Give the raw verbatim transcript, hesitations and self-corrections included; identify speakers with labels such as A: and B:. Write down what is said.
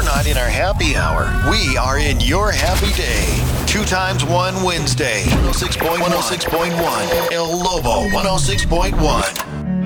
A: We're not in our happy hour. We are in your happy day. Two times one Wednesday. one oh six point one. El Lobo one oh six point one.